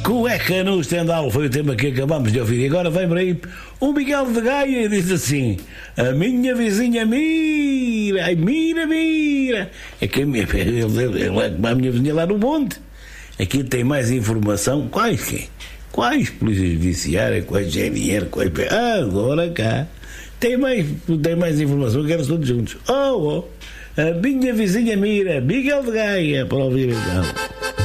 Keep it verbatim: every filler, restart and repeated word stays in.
Cueca no estendal foi o tema que acabamos de ouvir. E agora vem por aí o Miguel de Gaia e diz assim: a minha vizinha mira, ai mira, mira. É que a minha, ele, ele, ele é como a minha vizinha lá no monte. Aqui tem mais informação. Quais quem? Quais polícias judiciárias, quais G N R, quais... Agora cá. Tem mais, tem mais informação, quero todos juntos. Oh, oh. A minha vizinha mira, Miguel de Gaia, para ouvir então.